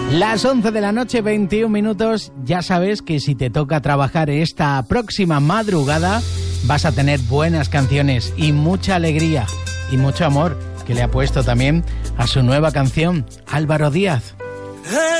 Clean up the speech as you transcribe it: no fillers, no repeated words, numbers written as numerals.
Las 11 de la noche, 21 minutos. Ya sabes que si te toca trabajar esta próxima madrugada, vas a tener buenas canciones y mucha alegría y mucho amor, que le ha puesto también a su nueva canción Álvaro Díaz.